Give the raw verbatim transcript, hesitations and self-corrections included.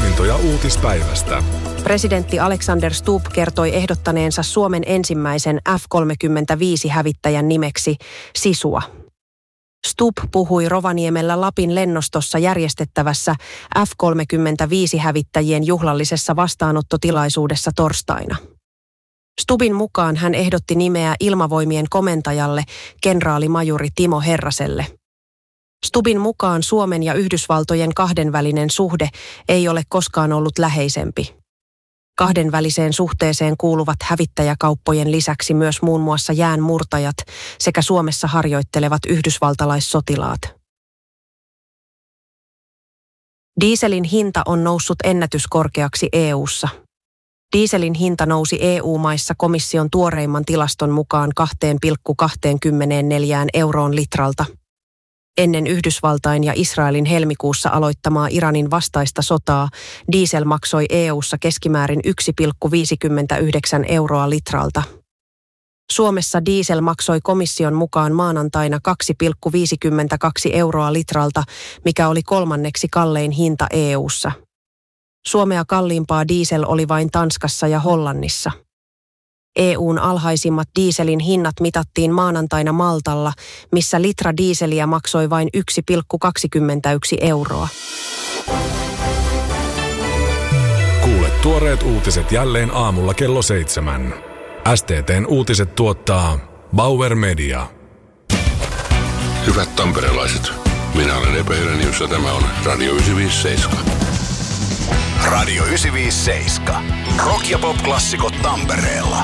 Poimintoja uutispäivästä. Presidentti Alexander Stubb kertoi ehdottaneensa Suomen ensimmäisen F kolmekymmentäviisi-hävittäjän nimeksi Sisua. Stubb puhui Rovaniemellä Lapin lennostossa järjestettävässä F kolmekymmentäviisi-hävittäjien juhlallisessa vastaanottotilaisuudessa torstaina. Stubbin mukaan hän ehdotti nimeä ilmavoimien komentajalle kenraalimajuri Timo Herraselle. Stubbin mukaan Suomen ja Yhdysvaltojen kahdenvälinen suhde ei ole koskaan ollut läheisempi. Kahdenväliseen suhteeseen kuuluvat hävittäjäkauppojen lisäksi myös muun muassa jäänmurtajat sekä Suomessa harjoittelevat yhdysvaltalaissotilaat. Dieselin hinta on noussut ennätyskorkeaksi E U:ssa. Dieselin hinta nousi E U-maissa komission tuoreimman tilaston mukaan kaksi pilkku kaksikymmentäneljä euroon litralta. Ennen Yhdysvaltain ja Israelin helmikuussa aloittamaa Iranin vastaista sotaa diesel maksoi E U:ssa keskimäärin yksi pilkku viisikymmentäyhdeksän euroa litralta. Suomessa diesel maksoi komission mukaan maanantaina kaksi pilkku viisikymmentäkaksi euroa litralta, mikä oli kolmanneksi kallein hinta E U:ssa. Suomea kalliimpaa diesel oli vain Tanskassa ja Hollannissa. E U:n alhaisimmat dieselin hinnat mitattiin maanantaina Maltalla, missä litra dieseliä maksoi vain yksi pilkku kaksikymmentäyksi euroa. Kuule tuoreet uutiset jälleen aamulla kello seitsemän. S T T:n uutiset tuottaa Bauer Media. Hyvät tamperelaiset, minä olen Epe Helenius ja tämä on Radio yhdeksänsataaviisikymmentäseitsemän. Radio yhdeksänsataaviisikymmentäseitsemän. Rock- ja pop-klassikot Tampereella.